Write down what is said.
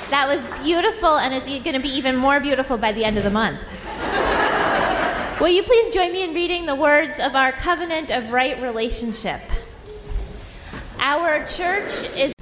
That was beautiful, and it's going to be even more beautiful by the end of the month. Will you please join me in reading the words of our covenant of right relationship? Our church is